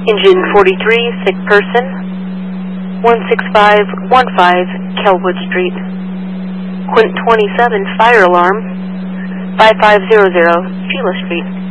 Engine 43, sick person, 16515 Kelwood Street. Quint 27, fire alarm, 5500 Sheila Street.